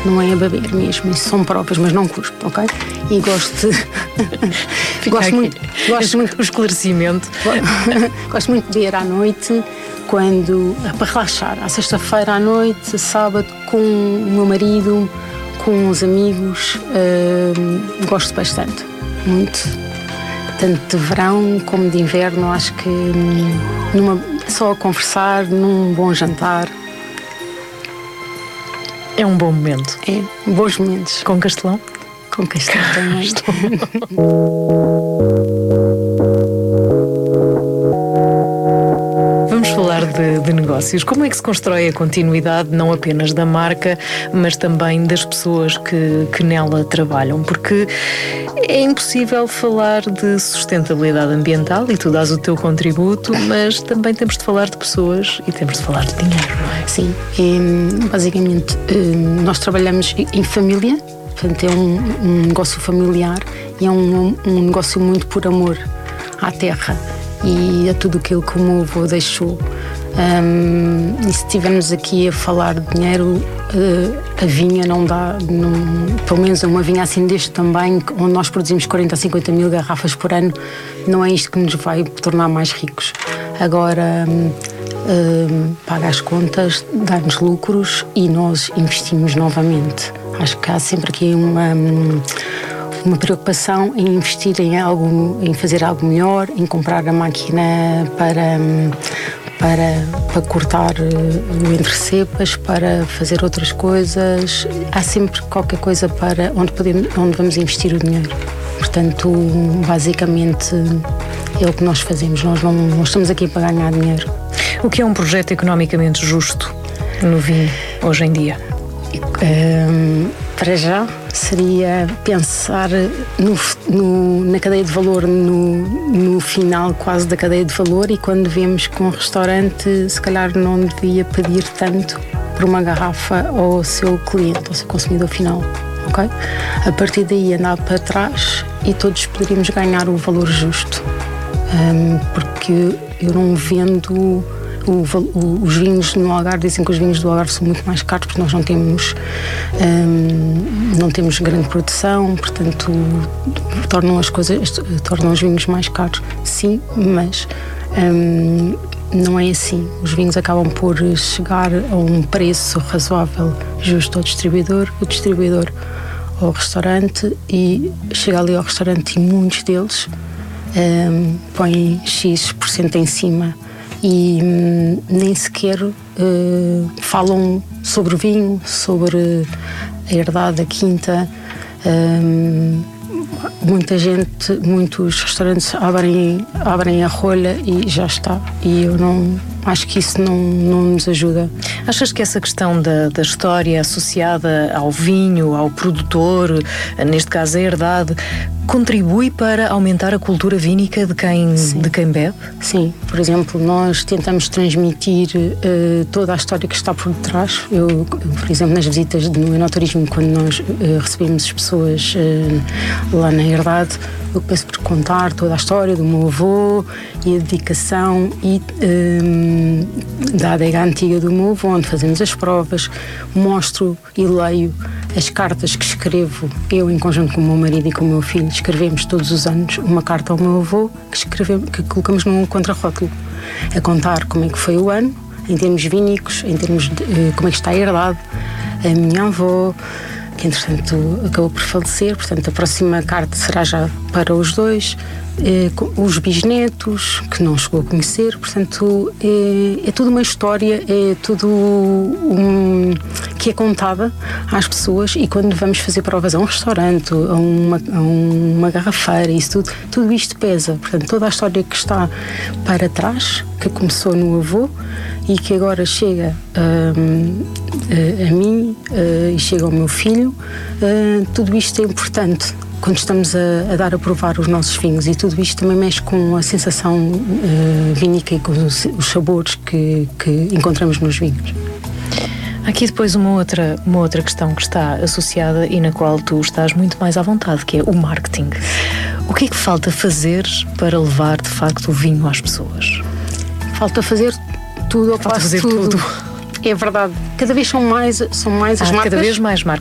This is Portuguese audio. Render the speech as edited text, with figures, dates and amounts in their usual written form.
não é a beber mesmo, isso são próprias, mas não cuspo, ok? E gosto de... gosto muito o esclarecimento. Gosto muito de beber à noite, para relaxar, à sexta-feira à noite, sábado, com o meu marido, com os amigos, gosto bastante, muito, tanto de verão como de inverno. Acho que só a conversar, num bom jantar. É um bom momento. É, bons momentos. Com Castelão? Com Castelão também. Vamos falar de negócios. Como é que se constrói a continuidade não apenas da marca, mas também das pessoas que nela trabalham? Porque é impossível falar de sustentabilidade ambiental e tu dás o teu contributo, mas também temos de falar de pessoas e temos de falar de dinheiro, não é? Sim, basicamente nós trabalhamos em família, portanto é um negócio familiar e é um negócio muito por amor à terra e a tudo aquilo que o meu avô deixou. E se estivermos aqui a falar de dinheiro, a vinha não dá, pelo menos uma vinha assim deste tamanho, onde nós produzimos 40 a 50 mil garrafas por ano, não é isto que nos vai tornar mais ricos. Agora, paga as contas, dá-nos lucros e nós investimos novamente. Acho que há sempre aqui uma preocupação em investir em algo, em fazer algo melhor, em comprar a máquina para cortar o entre-cepas, para fazer outras coisas. Há sempre qualquer coisa para onde vamos investir o dinheiro. Portanto, basicamente é o que nós fazemos. Nós não estamos aqui para ganhar dinheiro. O que é um projeto economicamente justo no vinho hoje em dia? Para já seria pensar na cadeia de valor, no final quase da cadeia de valor, e quando vemos que um restaurante se calhar não devia pedir tanto por uma garrafa ao seu cliente, ao seu consumidor final, ok? A partir daí andar para trás e todos poderíamos ganhar o valor justo, porque eu não vendo... Os vinhos no Algarve, dizem que os vinhos do Algarve são muito mais caros porque nós não temos grande produção, portanto tornam os vinhos mais caros. Sim, mas não é assim. Os vinhos acabam por chegar a um preço razoável, justo ao distribuidor, o distribuidor ao restaurante, e chega ali ao restaurante e muitos deles põem X% em cima e nem sequer falam sobre o vinho, sobre a herdade, a quinta. Muitos restaurantes abrem a rolha e já está. E eu não acho que isso não nos ajuda. Achas que essa questão da história associada ao vinho, ao produtor, neste caso a herdade, contribui para aumentar a cultura vínica de quem bebe? Sim, por exemplo, nós tentamos transmitir toda a história que está por detrás. Eu, por exemplo, nas visitas no enoturismo, quando nós recebemos as pessoas lá na herdade, eu começo por contar toda a história do meu avô e a dedicação da adega antiga do meu avô, onde fazemos as provas, mostro e leio as cartas que escrevo, eu em conjunto com o meu marido e com o meu filho, escrevemos todos os anos uma carta ao meu avô que colocamos num contrarótulo, a contar como é que foi o ano, em termos vínicos, em termos de como é que está a herdade, a minha avó, que entretanto acabou por falecer, portanto a próxima carta será já para os dois, os bisnetos, que não chegou a conhecer, portanto é tudo uma história, é tudo que é contada às pessoas, e quando vamos fazer provas a um restaurante, a uma garrafeira, isso tudo isto pesa, portanto toda a história que está para trás, que começou no avô e que agora chega a mim e chega ao meu filho, tudo isto é importante quando estamos a dar a provar os nossos vinhos, e tudo isto também mexe com a sensação vínica e com os sabores que encontramos nos vinhos. Há aqui depois uma outra questão que está associada e na qual tu estás muito mais à vontade, que é o marketing. O que é que falta fazer para levar de facto o vinho às pessoas? Falta fazer tudo, ou falta quase fazer tudo. É verdade. Cada vez são mais as marcas. Cada vez mais marcas.